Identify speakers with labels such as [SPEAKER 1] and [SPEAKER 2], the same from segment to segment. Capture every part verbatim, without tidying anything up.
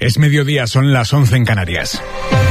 [SPEAKER 1] Es mediodía, son las once en Canarias.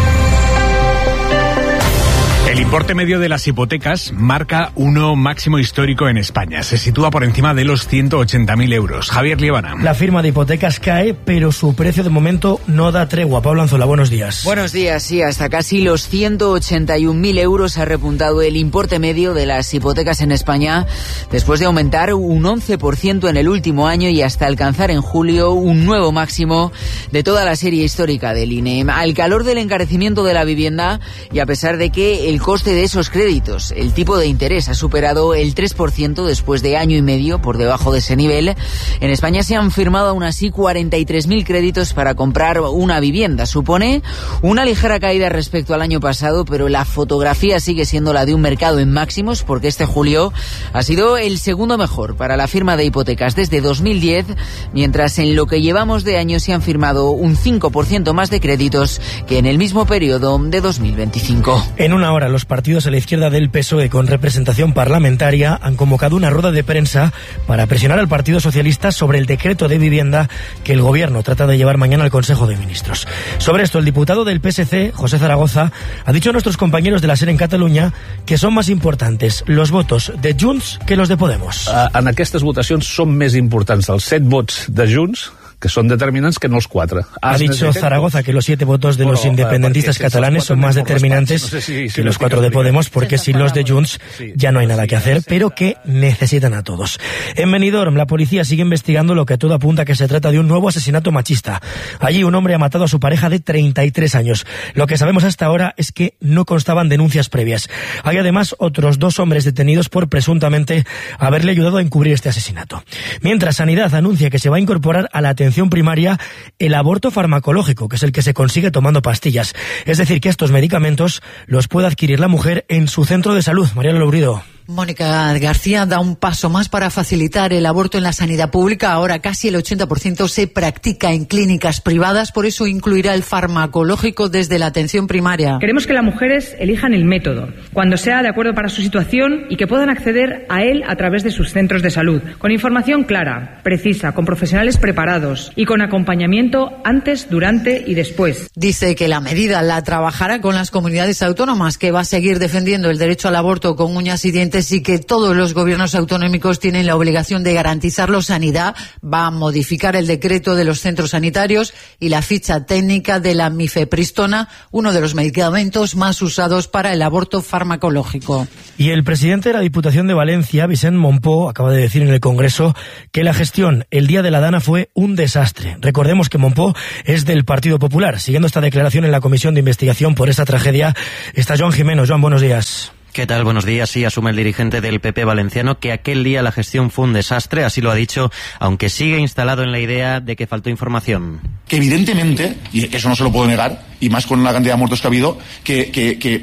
[SPEAKER 1] El importe medio de las hipotecas marca uno máximo histórico en España. Se sitúa por encima de los ciento ochenta mil euros. Javier Liebana.
[SPEAKER 2] La firma de hipotecas cae, pero su precio de momento no da tregua. Pablo Anzola, buenos días.
[SPEAKER 3] Buenos días, sí, hasta casi los ciento ochenta y un mil euros ha repuntado el importe medio de las hipotecas en España, después de aumentar un once por ciento en el último año y hasta alcanzar en julio un nuevo máximo de toda la serie histórica del I N E. Al calor del encarecimiento de la vivienda y a pesar de que el coste de esos créditos, el tipo de interés ha superado el tres por ciento después de año y medio por debajo de ese nivel, en España se han firmado aún así cuarenta y tres mil créditos para comprar una vivienda. Supone una ligera caída respecto al año pasado, pero la fotografía sigue siendo la de un mercado en máximos, porque este julio ha sido el segundo mejor para la firma de hipotecas desde dos mil diez, mientras en lo que llevamos de año se han firmado un cinco por ciento más de créditos que en el mismo periodo de dos mil veinticinco.
[SPEAKER 2] En una hora, los partidos a la izquierda del P S O E con representación parlamentaria han convocado una rueda de prensa para presionar al Partido Socialista sobre el decreto de vivienda que el Gobierno trata de llevar mañana al Consejo de Ministros. Sobre esto, el diputado del P S C, José Zaragoza, ha dicho a nuestros compañeros de la SER en Catalunya que son más importantes los votos de Junts que los de Podemos.
[SPEAKER 4] Uh, en aquestes votacions són més importants els set vots de Junts, que son determinantes, que no los cuatro.
[SPEAKER 2] Ha dicho Zaragoza que los siete votos de los independentistas catalanes son más determinantes que los cuatro de Podemos, porque sin los de Junts ya no hay nada que hacer, pero que necesitan a todos. En Benidorm, la policía sigue investigando lo que todo apunta que se trata de un nuevo asesinato machista. Allí un hombre ha matado a su pareja de treinta y tres años. Lo que sabemos hasta ahora es que no constaban denuncias previas. Hay además otros dos hombres detenidos por presuntamente haberle ayudado a encubrir este asesinato. Mientras, Sanidad anuncia que se va a incorporar a la atención primaria el aborto farmacológico, que es el que se consigue tomando pastillas. Es decir, que estos medicamentos los puede adquirir la mujer en su centro de salud. María Lobrido.
[SPEAKER 5] Mónica García da un paso más para facilitar el aborto en la sanidad pública. Ahora casi el ochenta por ciento se practica en clínicas privadas, por eso incluirá el farmacológico desde la atención primaria.
[SPEAKER 6] Queremos que las mujeres elijan el método, cuando sea de acuerdo para su situación y que puedan acceder a él a través de sus centros de salud, con información clara, precisa, con profesionales preparados y con acompañamiento antes, durante y después.
[SPEAKER 5] Dice que la medida la trabajará con las comunidades autónomas, que va a seguir defendiendo el derecho al aborto con uñas y dientes, y que todos los gobiernos autonómicos tienen la obligación de garantizarlo. Sanidad va a modificar el decreto de los centros sanitarios y la ficha técnica de la mifepristona, uno de los medicamentos más usados para el aborto farmacológico.
[SPEAKER 2] Y el presidente de la Diputación de Valencia, Vicent Mompó, acaba de decir en el Congreso que la gestión el día de la Dana fue un desastre. Recordemos que Mompó es del Partido Popular. Siguiendo esta declaración en la Comisión de Investigación por esa tragedia está Joan Jimeno. Joan, buenos días.
[SPEAKER 7] ¿Qué tal? Buenos días. Sí, asume el dirigente del P P valenciano que aquel día la gestión fue un desastre, así lo ha dicho, aunque sigue instalado en la idea de que faltó información.
[SPEAKER 8] Que evidentemente, y eso no se lo puedo negar, y más con la cantidad de muertos que ha habido, que... que, que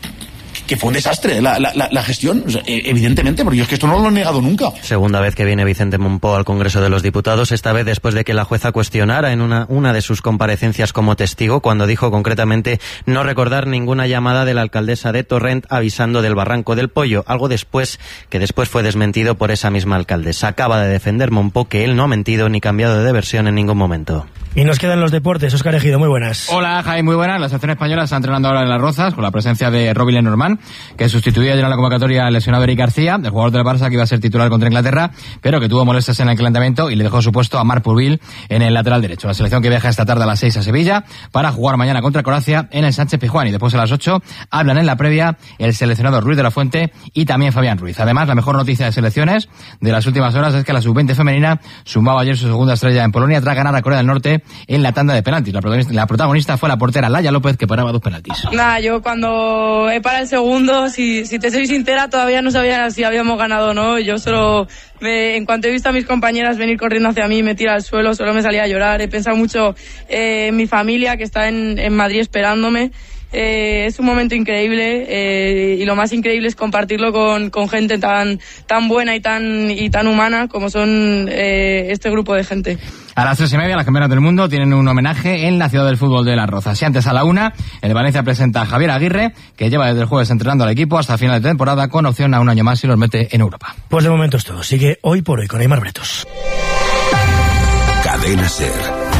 [SPEAKER 8] que fue un desastre la, la, la gestión, o sea, evidentemente, porque yo es que esto no lo he negado nunca.
[SPEAKER 7] Segunda vez que viene Vicente Mompó al Congreso de los Diputados, esta vez después de que la jueza cuestionara en una, una de sus comparecencias como testigo, cuando dijo concretamente no recordar ninguna llamada de la alcaldesa de Torrent avisando del Barranco del Pollo, algo después que después fue desmentido por esa misma alcaldesa. Acaba de defender Mompó que él no ha mentido ni cambiado de versión en ningún momento.
[SPEAKER 2] Y nos quedan los deportes. Óscar Ejido, muy buenas.
[SPEAKER 9] Hola, Jaime, muy buenas. La selección española está entrenando ahora en Las Rozas con la presencia de Robbie Lenormand, que sustituía ayer en la convocatoria al lesionado Eric García, el jugador del Barça que iba a ser titular contra Inglaterra, pero que tuvo molestias en el calentamiento y le dejó su puesto a Marc Purvil en el lateral derecho. La selección que viaja esta tarde a las seis a Sevilla para jugar mañana contra Croacia en el Sánchez Pizjuán, y después a las ocho hablan en la previa el seleccionado Ruiz de la Fuente y también Fabián Ruiz. Además, la mejor noticia de selecciones de las últimas horas es que la sub veinte femenina sumaba ayer su segunda estrella en Polonia tras ganar a Corea del Norte en la tanda de penaltis. La protagonista, la protagonista fue la portera Laia López, que paraba dos penaltis.
[SPEAKER 10] Nada, yo cuando he parado el segundo, si, si te soy sincera, todavía no sabía si habíamos ganado o no. Yo solo, me, en cuanto he visto a mis compañeras venir corriendo hacia mí, me tira al suelo, solo me salía a llorar. He pensado mucho eh, en mi familia, que está en, en Madrid esperándome. Eh, es un momento increíble eh, y lo más increíble es compartirlo con, con gente tan, tan buena y tan, y tan humana como son eh, este grupo de gente.
[SPEAKER 9] A las tres y media, las campeonas del mundo tienen un homenaje en la ciudad del fútbol de Las Rozas. Y antes, a la una, el Valencia presenta a Javier Aguirre, que lleva desde el jueves entrenando al equipo hasta final de temporada, con opción a un año más si los mete en Europa.
[SPEAKER 2] Pues de momento es todo. Sigue Hoy por Hoy con Aimar Bretos.
[SPEAKER 11] Cadena SER.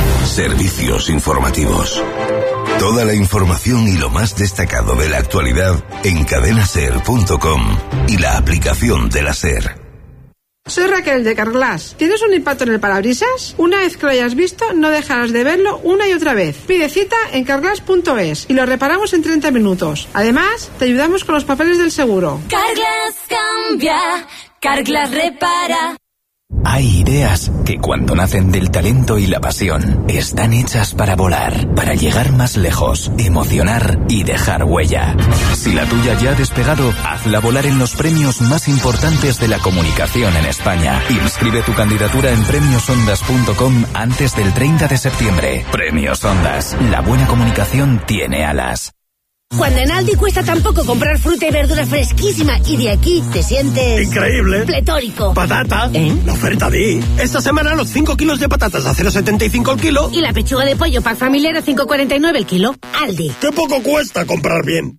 [SPEAKER 11] Servicios informativos. Toda la información y lo más destacado de la actualidad en cadena ser punto com y la aplicación de la SER.
[SPEAKER 12] Soy Raquel de Carglass. ¿Tienes un impacto en el parabrisas? Una vez que lo hayas visto, no dejarás de verlo una y otra vez. Pide cita en carglass punto es y lo reparamos en treinta minutos. Además, te ayudamos con los papeles del seguro.
[SPEAKER 13] Carglass cambia, Carglass repara.
[SPEAKER 14] Hay ideas que cuando nacen del talento y la pasión están hechas para volar, para llegar más lejos, emocionar y dejar huella. Si la tuya ya ha despegado, hazla volar en los premios más importantes de la comunicación en España. Inscribe tu candidatura en premios ondas punto com antes del treinta de septiembre. Premios Ondas. La buena comunicación tiene alas.
[SPEAKER 15] Cuando en Aldi cuesta tan poco comprar fruta y verdura fresquísima y de aquí te sientes...
[SPEAKER 16] ¡increíble!
[SPEAKER 15] Pletórico.
[SPEAKER 16] ¡Patata!
[SPEAKER 15] ¿Eh?
[SPEAKER 16] La oferta Di. Esta semana los cinco kilos de patatas a cero coma setenta y cinco el kilo.
[SPEAKER 15] Y la pechuga de pollo pack familiar a cinco coma cuarenta y nueve el kilo. Aldi.
[SPEAKER 16] ¡Qué poco cuesta comprar bien!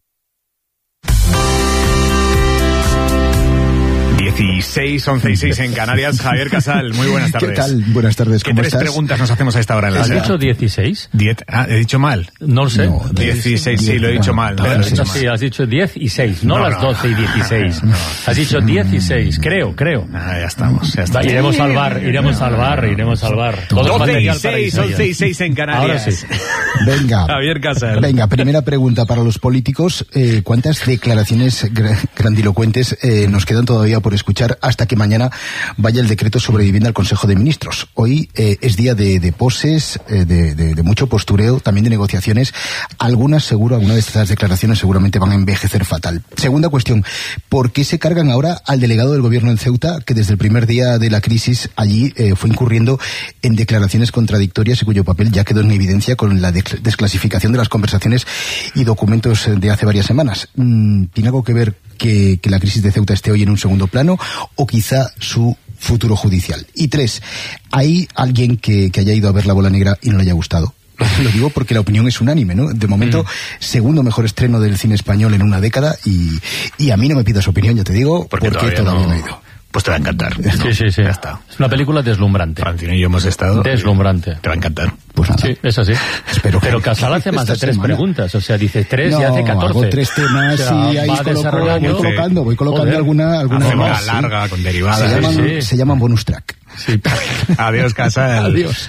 [SPEAKER 1] dieciséis, once y seis en Canarias. Javier Casal, muy buenas tardes.
[SPEAKER 17] ¿Qué tal? Buenas tardes, ¿cómo
[SPEAKER 1] ¿Qué tres
[SPEAKER 17] estás?
[SPEAKER 1] preguntas nos hacemos a esta hora en la
[SPEAKER 4] ¿Has
[SPEAKER 1] SER?
[SPEAKER 4] dicho dieciséis?
[SPEAKER 1] Diez, ah, ¿he dicho mal?
[SPEAKER 4] No lo sé.
[SPEAKER 17] No,
[SPEAKER 1] dieciséis, sí, lo he dicho mal. No,
[SPEAKER 4] Pero,
[SPEAKER 1] lo he dicho
[SPEAKER 4] sí,
[SPEAKER 1] mal.
[SPEAKER 4] has dicho diez y seis, no,
[SPEAKER 1] No,
[SPEAKER 4] las
[SPEAKER 1] no.
[SPEAKER 4] doce y dieciséis.
[SPEAKER 1] No.
[SPEAKER 4] Has dicho diez y seis, creo, creo.
[SPEAKER 1] Ah, ya estamos, ya estamos.
[SPEAKER 4] Iremos al bar, iremos al bar, iremos al bar. Todo el
[SPEAKER 1] doce y
[SPEAKER 4] material para
[SPEAKER 1] seis,
[SPEAKER 4] ensayar.
[SPEAKER 1] once y seis en
[SPEAKER 4] Ahora
[SPEAKER 1] Canarias.
[SPEAKER 4] sí.
[SPEAKER 17] Venga.
[SPEAKER 1] Javier Casal.
[SPEAKER 17] Venga, primera pregunta para los políticos. Eh, ¿Cuántas declaraciones gra- grandilocuentes eh, nos quedan todavía por escuchar hasta que mañana vaya el decreto sobre vivienda al Consejo de Ministros? Hoy eh, es día de, de poses, eh, de, de, de mucho postureo, también de negociaciones. Algunas, seguro, algunas de estas declaraciones seguramente van a envejecer fatal. Segunda cuestión, ¿por qué se cargan ahora al delegado del gobierno en Ceuta, que desde el primer día de la crisis allí eh, fue incurriendo en declaraciones contradictorias y cuyo papel ya quedó en evidencia con la des- desclasificación de las conversaciones y documentos de hace varias semanas? Mm, ¿Tiene algo que ver que, que la crisis de Ceuta esté hoy en un segundo plano o quizá su futuro judicial? Y tres, ¿hay alguien que, que haya ido a ver La Bola Negra y no le haya gustado? Lo digo porque la opinión es unánime, ¿no? De momento, mm. segundo mejor estreno del cine español en una década y, y a mí no me pidas opinión, ya te digo, porque, porque todavía, todavía no... no he ido.
[SPEAKER 1] Pues te va a encantar.
[SPEAKER 4] Sí, sí, sí. Ya está. Es una película deslumbrante.
[SPEAKER 1] Francino y yo hemos estado.
[SPEAKER 4] Deslumbrante.
[SPEAKER 1] Te va a encantar.
[SPEAKER 17] Pues nada.
[SPEAKER 4] Sí, es así.
[SPEAKER 17] Espero que...
[SPEAKER 4] Pero Casal hace más de tres semana. preguntas. O sea, dice tres
[SPEAKER 17] no,
[SPEAKER 4] y hace catorce.
[SPEAKER 17] Hago tres temas o sea, y ahí coloco, voy colocando, voy colocando Joder. alguna... alguna
[SPEAKER 1] Hace
[SPEAKER 17] más,
[SPEAKER 1] una larga,
[SPEAKER 17] sí.
[SPEAKER 1] con derivadas.
[SPEAKER 17] Se llaman,
[SPEAKER 1] sí, sí.
[SPEAKER 17] se llaman bonus track.
[SPEAKER 1] Sí. Adiós, Casal.
[SPEAKER 17] Adiós.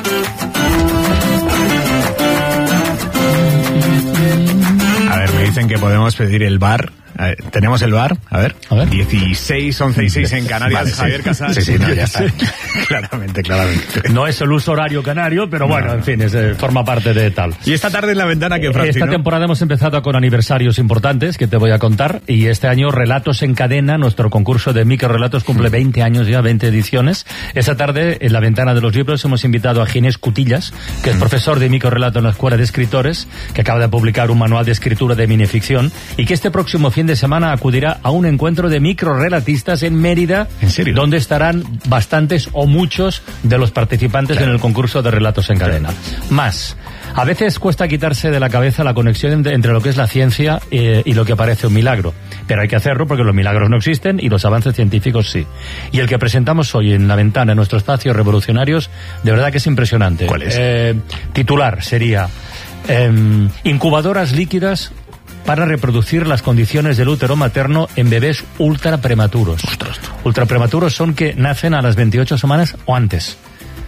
[SPEAKER 1] A ver, me dicen que podemos pedir el bar. A ver, ¿tenemos el bar? A ver.
[SPEAKER 4] A ver.
[SPEAKER 1] dieciséis, once y seis en Canarias. Vale, Javier Casal.
[SPEAKER 4] Sí, sí, no, ya está.
[SPEAKER 1] claramente, claramente.
[SPEAKER 4] No es el uso horario canario, pero bueno, no, en fin, es, eh, forma parte de tal.
[SPEAKER 1] Y esta tarde en la ventana que Francino.
[SPEAKER 4] Esta temporada hemos empezado con aniversarios importantes que te voy a contar. Y este año Relatos en Cadena, nuestro concurso de microrelatos, cumple veinte años ya, veinte ediciones. Esta tarde, en la ventana de los libros, hemos invitado a Ginés Cutillas, que es profesor de microrelato en la Escuela de Escritores, que acaba de publicar un manual de escritura de minificción, y que este próximo fin de semana acudirá a un encuentro de microrelatistas en Mérida.
[SPEAKER 1] ¿En serio?
[SPEAKER 4] Donde estarán bastantes o muchos de los participantes claro. en el concurso de Relatos en Cadena. Claro. Más, a veces cuesta quitarse de la cabeza la conexión entre lo que es la ciencia eh, y lo que parece un milagro. Pero hay que hacerlo porque los milagros no existen y los avances científicos sí. Y el que presentamos hoy en la ventana, en nuestro espacio Revolucionarios, de verdad que es impresionante.
[SPEAKER 1] ¿Cuál es?
[SPEAKER 4] Eh, titular sería eh, incubadoras líquidas para reproducir las condiciones del útero materno en bebés ultra prematuros.
[SPEAKER 1] Ostras.
[SPEAKER 4] Ultra prematuros son que nacen a las veintiocho semanas o antes.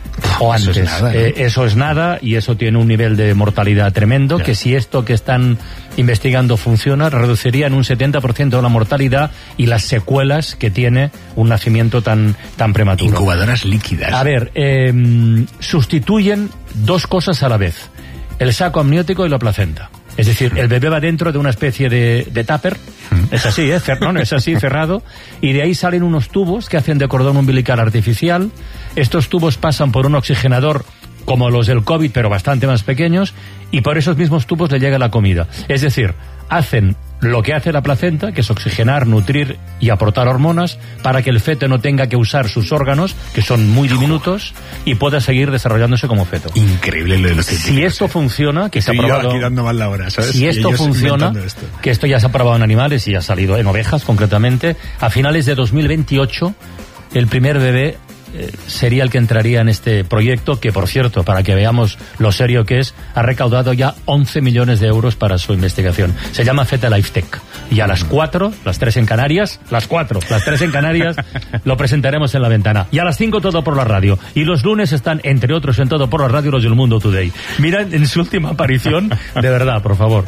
[SPEAKER 4] O antes.
[SPEAKER 1] Eso es nada, ¿no?
[SPEAKER 4] eh, eso es nada y eso tiene un nivel de mortalidad tremendo, ya. que si esto que están investigando funciona, reduciría en un setenta por ciento la mortalidad y las secuelas que tiene un nacimiento tan, tan prematuro.
[SPEAKER 1] Incubadoras líquidas.
[SPEAKER 4] A ver, eh, sustituyen dos cosas a la vez. El saco amniótico y la placenta. Es decir, el bebé va dentro de una especie de, de tupper, es así, ¿eh? Cer- no, es así, cerrado, y de ahí salen unos tubos que hacen de cordón umbilical artificial. Estos tubos pasan por un oxigenador como los del COVID, pero bastante más pequeños, y por esos mismos tubos le llega la comida. Es decir, hacen lo que hace la placenta, que es oxigenar, nutrir y aportar hormonas para que el feto no tenga que usar sus órganos, que son muy diminutos, y pueda seguir desarrollándose como feto.
[SPEAKER 1] Increíble lo de los científicos.
[SPEAKER 4] Si esto funciona, que
[SPEAKER 1] Estoy
[SPEAKER 4] se ha probado...
[SPEAKER 1] yo aquí dando mal la hora, ¿sabes?
[SPEAKER 4] Si esto funciona, esto. que esto ya se ha probado en animales y ha salido en ovejas concretamente, a finales de dos mil veintiocho el primer bebé eh, sería el que entraría en este proyecto, que por cierto, para que veamos lo serio que es, ha recaudado ya once millones de euros para su investigación. Se llama Fetalife Tech. Y a las cuatro, las tres en Canarias, las cuatro, las tres en Canarias, lo presentaremos en La Ventana. Y a las cinco todo por la radio. Y los lunes están, entre otros, en todo por la radio, los del Mundo Today. Mira en su última aparición, de verdad, por favor.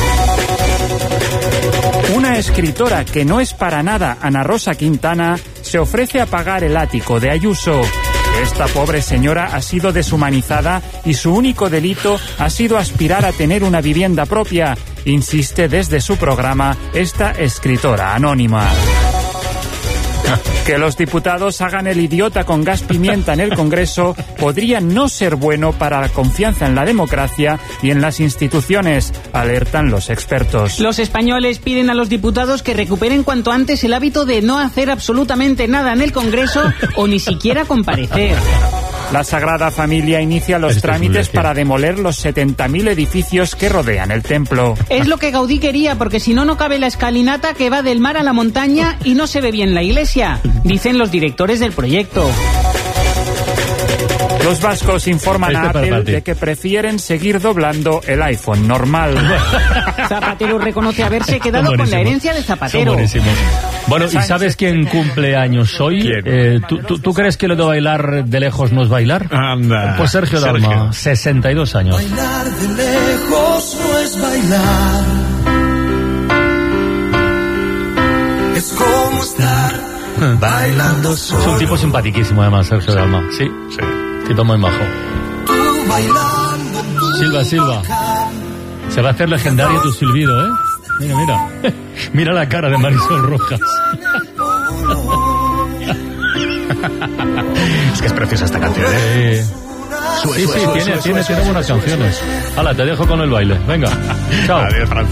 [SPEAKER 18] Una escritora que no es para nada Ana Rosa Quintana se ofrece a pagar el ático de Ayuso. Esta pobre señora ha sido deshumanizada y su único delito ha sido aspirar a tener una vivienda propia, insiste desde su programa esta escritora anónima. Que los diputados hagan el idiota con gas pimienta en el Congreso podría no ser bueno para la confianza en la democracia y en las instituciones, alertan los expertos.
[SPEAKER 19] Los españoles piden a los diputados que recuperen cuanto antes el hábito de no hacer absolutamente nada en el Congreso o ni siquiera comparecer.
[SPEAKER 18] La Sagrada Familia inicia los
[SPEAKER 4] Esto
[SPEAKER 18] trámites
[SPEAKER 4] es
[SPEAKER 18] para demoler los setenta mil edificios que rodean el templo.
[SPEAKER 19] Es lo que Gaudí quería, porque si no, no cabe la escalinata que va del mar a la montaña y no se ve bien la iglesia, dicen los directores del proyecto.
[SPEAKER 18] Los vascos informan
[SPEAKER 4] Este
[SPEAKER 18] a
[SPEAKER 4] para
[SPEAKER 18] Apple
[SPEAKER 4] ti.
[SPEAKER 18] de que prefieren seguir doblando el iPhone normal.
[SPEAKER 19] Zapatero reconoce haberse quedado con la
[SPEAKER 4] buenísimos.
[SPEAKER 19] herencia de Zapatero.
[SPEAKER 4] Son buenísimos. Bueno, ¿y sabes quién cumple años hoy?
[SPEAKER 1] ¿Quién?
[SPEAKER 4] Eh, ¿tú, tú, tú crees que lo de bailar de lejos no es bailar?
[SPEAKER 1] Anda.
[SPEAKER 4] Pues Sergio Dalma,
[SPEAKER 1] Sergio.
[SPEAKER 4] sesenta y dos años.
[SPEAKER 20] Bailar de lejos no es bailar. Es como estar bailando solo.
[SPEAKER 4] Es un tipo simpaticísimo además, Sergio Dalma. Sí, sí. Tipo muy majo.
[SPEAKER 20] Tú bailando.
[SPEAKER 4] Silva, Silva. Se va a hacer legendario tu silbido, ¿eh? Mira, mira. Mira la cara de Marisol Rojas.
[SPEAKER 1] Es que es preciosa esta canción, ¿eh?
[SPEAKER 4] Sí, sí, sí, tiene, tiene, tiene buenas canciones. Hala, te dejo con el baile. Venga. Chao.
[SPEAKER 1] Adiós, Fran.